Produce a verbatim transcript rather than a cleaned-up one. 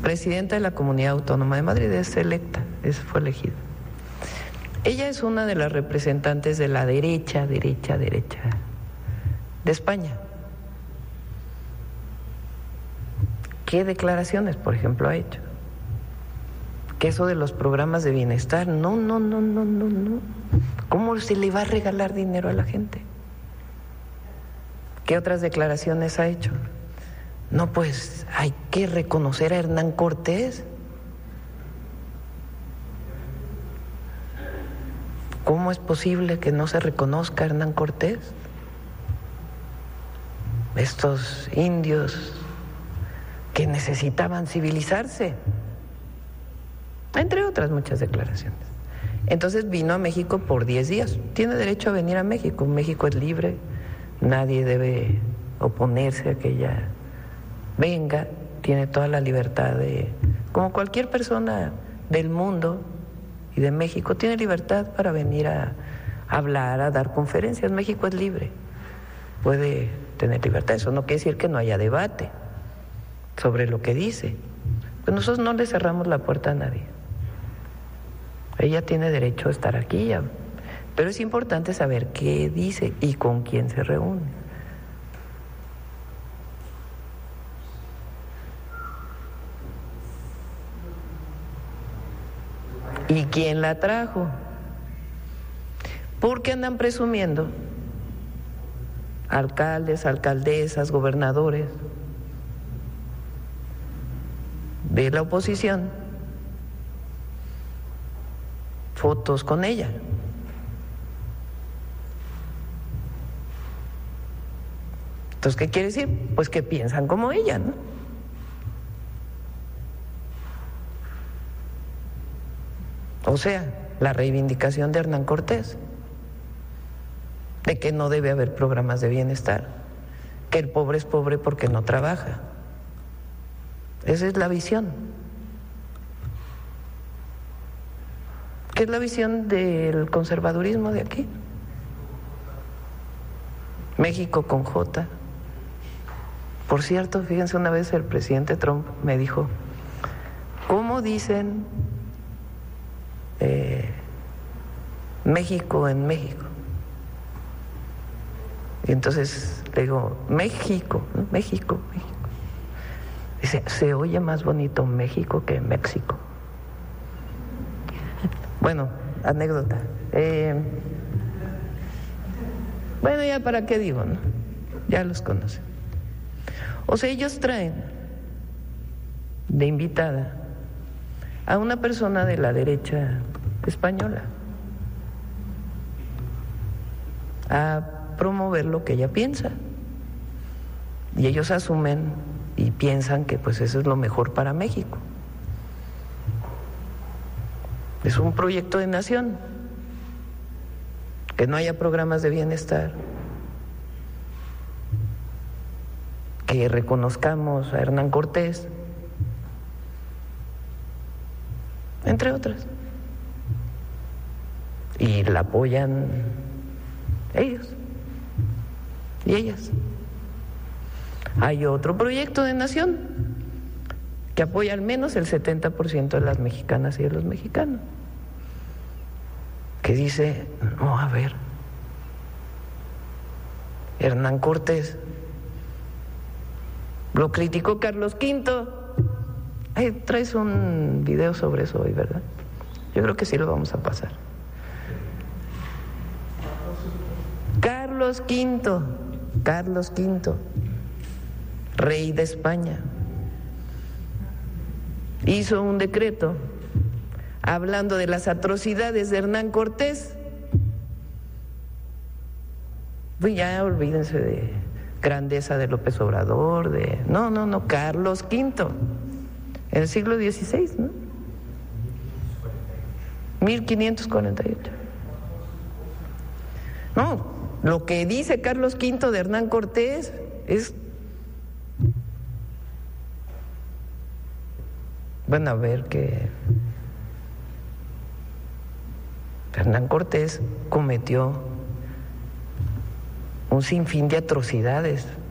presidenta de la Comunidad Autónoma de Madrid, es electa, es, fue elegida. Ella es una de las representantes de la derecha, derecha, derecha de España. ¿Qué declaraciones, por ejemplo, ha hecho? Que eso de los programas de bienestar, no, no, no, no, no, no. ¿Cómo se le va a regalar dinero a la gente? ¿Qué otras declaraciones ha hecho? No, pues hay que reconocer a Hernán Cortés. ¿Cómo es posible que no se reconozca a Hernán Cortés? Estos indios que necesitaban civilizarse, entre otras muchas declaraciones. Entonces vino a México por diez días. Tiene derecho a venir a México. México es libre, nadie debe oponerse a que ella venga. Tiene toda la libertad de, como cualquier persona del mundo y de México, tiene libertad para venir a, a hablar, a dar conferencias. México es libre, puede tener libertad. Eso no quiere decir que no haya debate sobre lo que dice. Pues nosotros no le cerramos la puerta a nadie. Ella tiene derecho a estar aquí, ya. Pero es importante saber qué dice y con quién se reúne. ¿Y quién la trajo? Porque andan presumiendo alcaldes, alcaldesas, gobernadores de la oposición, fotos con ella. Entonces, ¿qué quiere decir? Pues que piensan como ella, ¿no? O sea, la reivindicación de Hernán Cortés, de que no debe haber programas de bienestar, que el pobre es pobre porque no trabaja. Esa es la visión. ¿Qué es la visión del conservadurismo de aquí? México con J. Por cierto, fíjense, una vez el presidente Trump me dijo, ¿cómo dicen eh, México en México? Y entonces le digo, México, ¿no? México, México. Dice, se oye más bonito México que México. Bueno, anécdota. Eh, bueno, ya para qué digo, ¿no? Ya los conocen. O sea, ellos traen de invitada a una persona de la derecha española a promover lo que ella piensa. Y ellos asumen y piensan que pues eso es lo mejor para México. Es un proyecto de nación, que no haya programas de bienestar, que reconozcamos a Hernán Cortés, entre otras, y la apoyan ellos y ellas. Hay otro proyecto de nación que apoya al menos el setenta por ciento de las mexicanas y de los mexicanos, que dice, no, a ver, Hernán Cortés lo criticó Carlos Quinto. Ay, traes un video sobre eso hoy, ¿verdad? Yo creo que sí lo vamos a pasar. Carlos Quinto, Carlos Quinto, rey de España, hizo un decreto hablando de las atrocidades de Hernán Cortés. Pues ya olvídense de grandeza de López Obrador, de... No, no, no, Carlos Quinto, en el siglo dieciséis, ¿no? mil quinientos cuarenta y ocho. No, lo que dice Carlos Quinto de Hernán Cortés es... Van a ver que Hernán Cortés cometió un sinfín de atrocidades